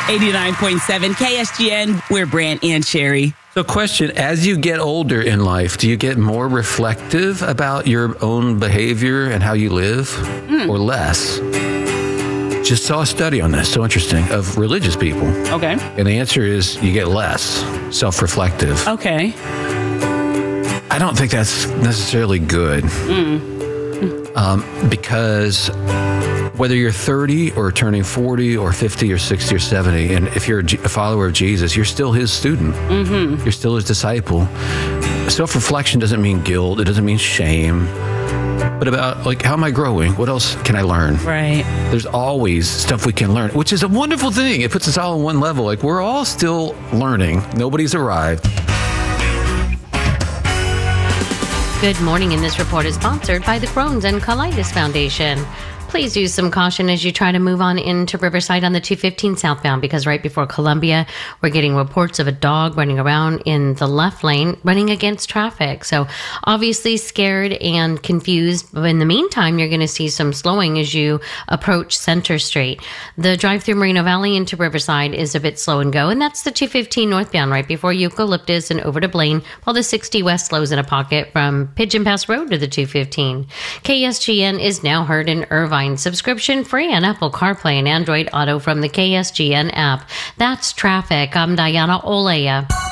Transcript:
89.7 KSGN. We're Brant and Sherry. So question, as you get older in life, do you get more reflective about your own behavior and how you live or less? Just saw a study on this, so interesting, of religious people. Okay. And the answer is you get less self-reflective. Okay. I don't think that's necessarily good. Because whether you're 30 or turning 40 or 50 or 60 or 70, and if you're a follower of Jesus, you're still his student. You're still his disciple. Self-reflection doesn't mean guilt. It doesn't mean shame. But about, like, how am I growing? What else can I learn? Right. There's always stuff we can learn, which is a wonderful thing. It puts us all on one level. Like, we're all still learning. Nobody's arrived. Good morning, and this report is sponsored by the Crohn's and Colitis Foundation. Please use some caution as you try to move on into Riverside on the 215 southbound, because right before Columbia, we're getting reports of a dog running around in the left lane, running against traffic. So obviously scared and confused. But in the meantime, you're going to see some slowing as you approach Center Street. The drive through Moreno Valley into Riverside is a bit slow and go, and that's the 215 northbound right before Eucalyptus and over to Blaine, while the 60 west slows in a pocket from Pigeon Pass Road to the 215. KSGN is now heard in Irvine. Subscription free on Apple CarPlay and Android Auto from the KSGN app. That's traffic. I'm Diana Olea.